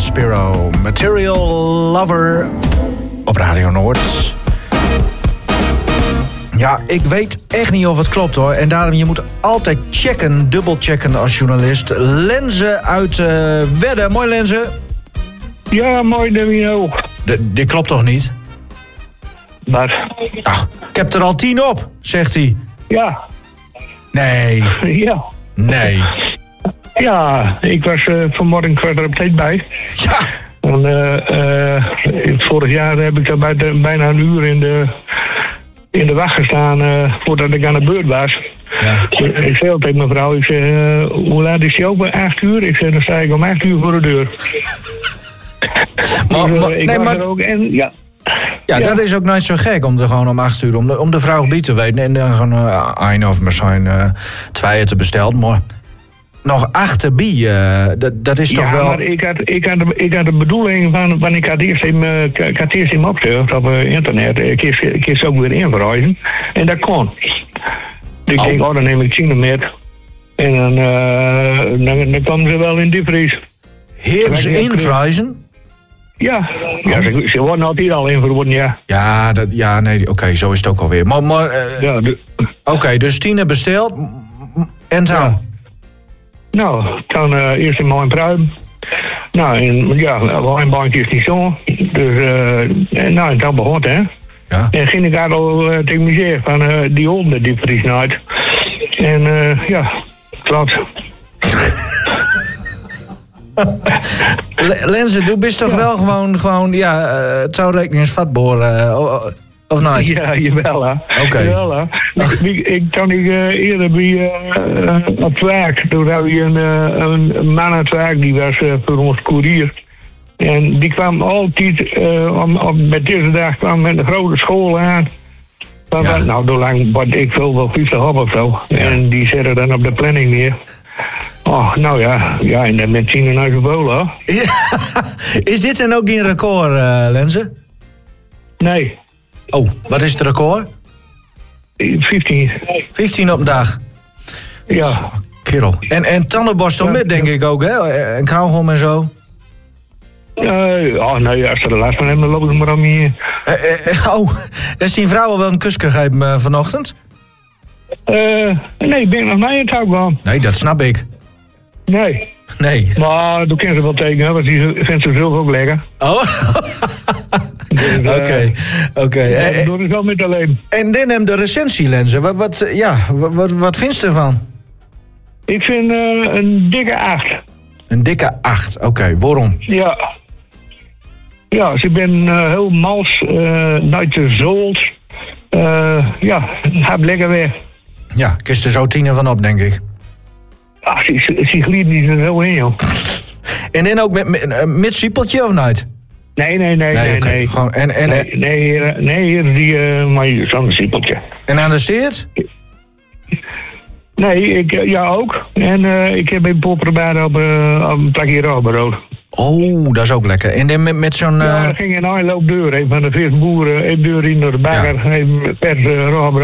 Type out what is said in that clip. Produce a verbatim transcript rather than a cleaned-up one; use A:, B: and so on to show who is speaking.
A: Spiro. Material Lover op Radio Noord. Ja, ik weet echt niet of het klopt hoor. En daarom, je moet altijd checken, dubbelchecken als journalist. Lenze uit uh, Wedde. Mooi Lenze.
B: Ja, mooi Domino.
A: D- dit klopt toch niet?
B: Maar...
A: Ach, ik heb er al tien op, zegt hij.
B: Ja.
A: Nee.
B: Ja.
A: Nee.
B: Ja, ik was uh, vanmorgen kwart er op tijd bij.
A: Ja.
B: En, uh, uh, vorig jaar heb ik daar bij de, bijna een uur in de, in de wacht gestaan uh, voordat ik aan de beurt was. Ja. Ik zei altijd mevrouw, ik zei, uh, hoe laat is die open? Acht uur? Ik zei, dan sta ik om acht uur voor de deur.
A: Maar,
B: dus, uh,
A: maar,
B: ik
A: nee,
B: was
A: maar...
B: er ook en ja.
A: Ja, ja, dat is ook niet zo gek om er gewoon om acht uur, om de, om de vraaggebied te weten. En dan gewoon uh, een of misschien uh, twee te besteld. Maar nog achter bij, uh, dat, dat is toch
B: ja,
A: wel...
B: maar ik had, ik, had de, ik had de bedoeling van, van ik had eerst in, uh, ik had eerst in opgestuurd op uh, internet. Ik kies, ik kies ook weer inverhuizen. En dat kon. Dus ik
A: oh.
B: denk, oh, dan neem ik China met. En dan, uh, dan, dan komen ze wel in die prijs.
A: Heer ze inverhuizen?
B: Ja, ja ze, ze worden altijd al inverwoorden, ja.
A: Ja, dat, ja nee, oké, okay, zo is het ook alweer. Maar, maar uh,
B: ja, de...
A: oké, okay, dus Tine besteld. En dan? Ja.
B: Nou, dan uh, eerst in mijn pruim. Nou, en, ja, wijnbankje is niet zo. Dus, uh, en, nou, en dan begon het, hè.
A: Ja.
B: En ging ik daar al uh, tegen me zeggen van uh, die honden die vries uit. En uh, ja, klopt.
A: Lenze, du bist toch ja. wel gewoon, gewoon ja, uh, het zou rekeningsvatboor, uh, of niet?
B: Ja, jawel hè.
A: Oké. Okay.
B: Jawel hè. Ik, ik, ik kan ik uh, eerder bij uh, uh, op het werk. Toen had je een, uh, een man aan het werk, die was uh, voor ons koerier. En die kwam altijd, uh, om, om, met deze dag kwam met een grote school aan. Van, ja. Nou, door lang word ik veel wel vijftig op of zo. Ja. En die zetten dan op de planning neer. Oh, nou ja, ja, en dan met tien naar de bolen.
A: Is dit dan ook geen record, uh, Lenze?
B: Nee.
A: Oh, wat is het record?
B: vijftien.
A: vijftien op een dag?
B: Ja.
A: Oh, kerel. En, en tandenborstel ja, met, denk ja. ik ook, hè? En kauwgom en zo?
B: Uh, oh nee, als ze er last van hebben, dan lopen ze maar aan me.
A: Uh, uh, oh, is die vrouw al wel een kus gegeven uh, vanochtend?
B: Uh, nee, ik ben nog niet in het huis.
A: Nee, dat snap ik.
B: Nee.
A: Nee.
B: Maar toen kan ze wel tekenen, want die vindt ze zelf ook lekker.
A: Oh. Oké, oké. Okay.
B: Dat doe ik wel met alleen.
A: En dan hem de recensie, Lenze. Wat, wat, ja, wat, wat vind je ervan?
B: Ik vind uh, een dikke acht.
A: Een dikke acht, oké. Okay. Waarom?
B: Ja. Ja, ze ben uh, heel mals, uh, nooit te zold. Uh, ja, gaat lekker weg.
A: Ja, kist er zo tien van op, denk ik.
B: Ach, ze glied niet zo heel in, joh.
A: En dan ook met, met, met siepeltje of niet?
B: Nee, nee, nee, nee.
A: okay.
B: nee.
A: Gewoon, en, en,
B: nee, nee, nee, die, uh, maar zo'n siepeltje.
A: En aan de steert?
B: Nee, ik, ja ook. En uh, ik heb een popperbaan op, uh, op een plakje rood.
A: Oh, dat is ook lekker. En dan met, met zo'n... Uh...
B: Ja, er ging een aanloopdeur, een van de visboeren, een deur in door de bakker, ja. een pers uh,